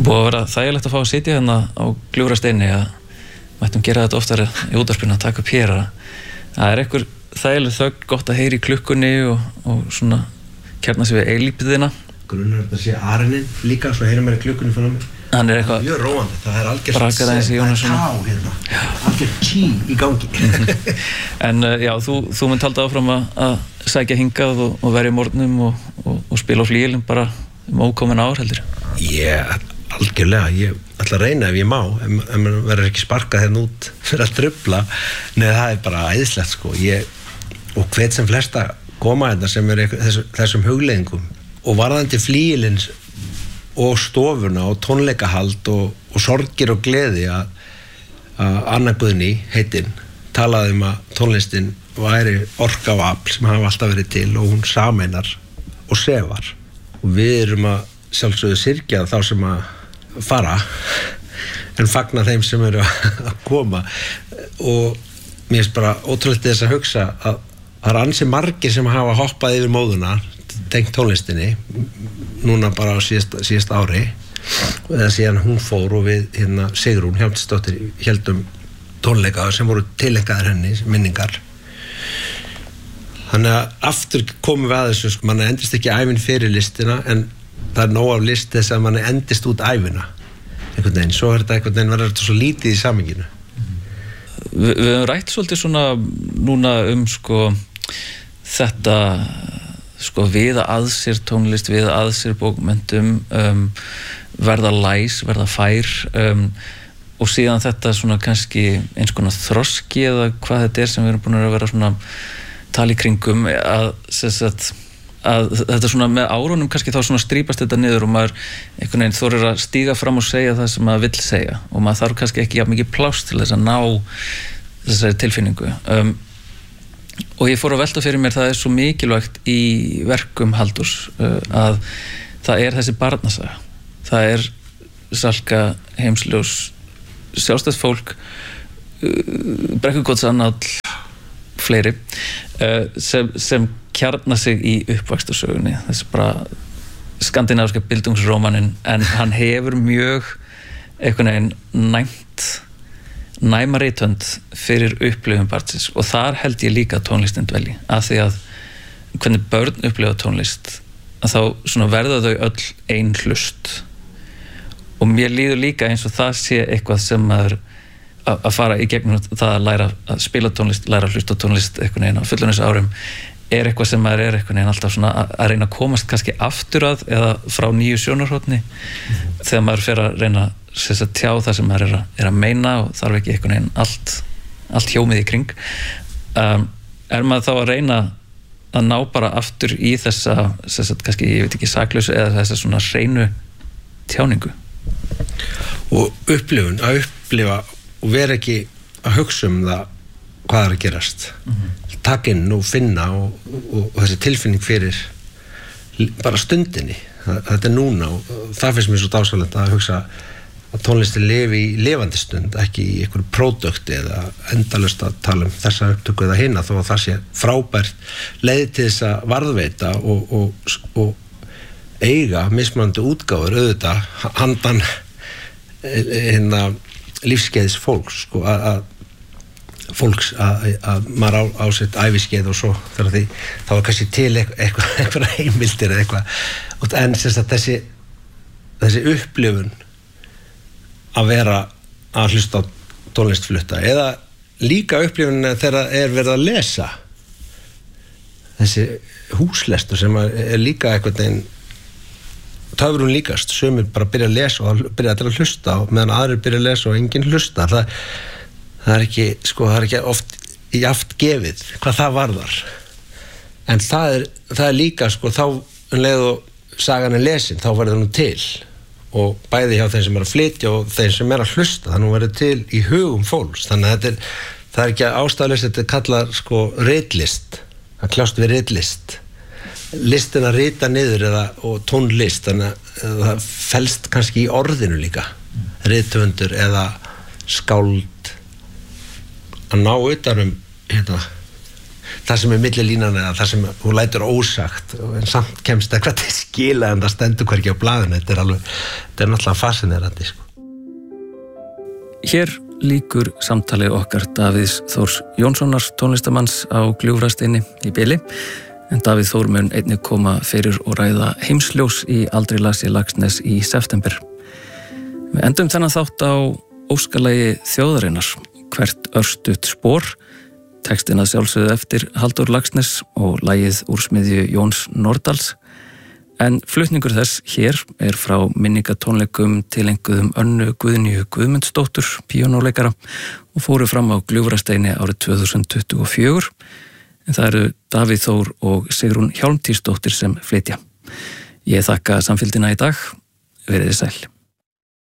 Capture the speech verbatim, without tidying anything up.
búið að vera þægilegt að fá að sitja hérna á Gljúfrasteini að mættum gera þetta oftar í útvarpinu að taka upp hér að það er einhver þægileg þögn, gott að heyra í klukkunni og, og svona kjarna sig við eilífðina. Grunar þetta sé Arinin líka, svo heyra mér í klukkunni fyrir mig. Hann er eitthvað mjög róandi, það er algjört brakar aðeins í Jónasson hérna. Algjört tí í gangi. En uh, já, þú, þú mynd halda áfram að, að sækja hingað og, og verja morgnum og, og, og spila á flíilum bara um ókomin ár heldur. Ég, algjörlega, ég ætla að reyna ef ég má, ef, ef maður verður ekki sparkað hérna út fyrir að trufla. Nei, það er bara æðislegt sko. Ég, og hvet sem flesta koma hérna sem er þess, þessum hugleiðingum og varðandi flíilins og stofuna og tónleikahald og, og sorgir og gleði að, að Anna Guðný heitinn talaði um að tónlistin væri orka og afl sem hafa alltaf verið til og hún sameinar og sefar og við erum að sjálfsögðu syrgja þá sem að fara en fagna þeim sem eru að koma og mér finnst bara ótrúlega þess að hugsa að það er ansi margir sem hafa hoppað yfir móðuna tengt tónlistinni núna bara á síðast, síðast ári eða síðan hún fór og við hérna Sigrún Hjálmsdóttir héldum tónleika sem voru tileinkaðir henni minningar þannig að aftur komum við að þessu sko, mann endist ekki ævin fyrir listina en það er nóg af list þess að mann endist út ævina einhvern veginn, svo er þetta einhvern veginn verður þetta svo lítið í samhenginu. Vi, við höfum rætt svolítið svona núna um sko þetta sko við að sér tónlist, við að sér bókmenntum um, verða læs, verða fær um, og síðan þetta svona kannski eins konar þroski eða hvað þetta er sem við erum búin að vera svona tala í kringum að, sagt, að þetta svona með árunum kannski þá svona strípast þetta niður og maður einhvern veginn þorir að stíga fram og segja það sem maður vill segja og maður þarf kannski ekki jafn mikið pláss til þess að ná þessari tilfinningu um, og ég fór að velta fyrir mér það er svo mikilvægt í verkum Halldórs uh, að það er þessi barnasaga það er Salka, Heimsljós sjálfstætt fólk uh, Brekkukotsannál fleiri uh, sem, sem kjarna sig í uppvaxtarsögunni þessi bara skandinavíska bildungsrómanin en hann hefur mjög einhvern veginn næmt næma rithönd fyrir upplifun barnsins og þar held ég líka tónlistin dvelji af því að hvernig börn upplifa tónlist að þá svona verða þau öll ein hlust og mér líður líka eins og það sé eitthvað sem maður að fara í gegnum það að læra að spila tónlist, læra að hlusta tónlist einhvern veginn á fullorðinsárum er eitthvað sem maður er einhvern veginn alltaf svona að, að reyna að komast kannski aftur að eða frá nýju sjónarhorni mm-hmm. þegar maður fer að reyna að tjá það sem maður er að, er að meina og þarf ekki einhvern veginn allt, allt hjómið í kring um, er maður þá að reyna að ná bara aftur í þessa, þessa kannski, ég veit ekki, saklausu eða þessa svona hreinu tjáningu og upplifun, að upplifa og vera ekki að hugsa um það hvað er að gerast mm-hmm. taka inn og finna og, og, og þessi tilfinning fyrir bara stundinni, það, þetta er núna og það finnst mér svo dásalegt að hugsa að tónlistin lifi í lifandi stund ekki í einhverju pródukti eða endalaust að tala um þessa upptöku eða hina þó að það sé frábært leið til þess að varðveita og, og, og eiga mismunandi útgáfur auðvitað handan hérna lífskeiðs fólks sko, að, að fólks að, að maður á, á sitt æviskeið og svo þegar því þá er kannski til eitthvað, eitthvað heimildir eða eitthvað en sem sagt þessi þessi upplifun að vera að hlusta á tónlistflutta eða líka upplifun þegar er verið að lesa þessi húslestur sem er líka eitthvað einn töfrun líkast, sumir bara byrja að lesa og byrja að hlusta og meðan aðrir byrja að lesa og enginn hlusta það, það er ekki, sko, það er ekki oft í aft gefið hvað það varðar en það er, það er líka, sko, þá um leið og sagan er lesin, þá verður hún til og bæði hjá þeim sem er að flytja og þeim sem er að hlusta þannig að hún verður til í hugum fólks þannig að þetta er, það er ekki ástæðulaust þetta er kallað, sko, ritlist að kljást við ritlist listin að rita niður eða, og tónlist þannig að það felst kannski í orðinu líka rithöfundur eða skáld að ná utan um hérna, það sem er millilínan eða það sem hún lætur ósagt en samt kemst eitthvað til skila en það stendur hvergi á blaðinu, þetta er alveg þetta er náttúrulega fascinerandi sko. Hér líkur samtali okkar Davíðs Þórs Jónssonar tónlistamanns á Gljúfrasteini í bili, en Davíð Þór mun einnig koma fyrir og ræða Heimsljós í Aldrei las ég Laxness í september. Við endum þennan þátt á óskalagi þjóðarinnar, Hvert örstutt spor, textin að sjálfsögðu eftir Halldór Laxness og lagið úr smiðju Jóns Nordals, en flutningur þess hér er frá minningatónleikum tileinkuðum Önnu Guðnýju Guðmundsdóttur, píanóleikara, og fóru fram á Gljúfrasteini árið tvö þúsund tuttugu og fjögur, en það eru Davíð Þór og Sigrún Hjálmtýsdóttir sem flytja. Ég þakka samfylgdina í dag, verið þið sæl.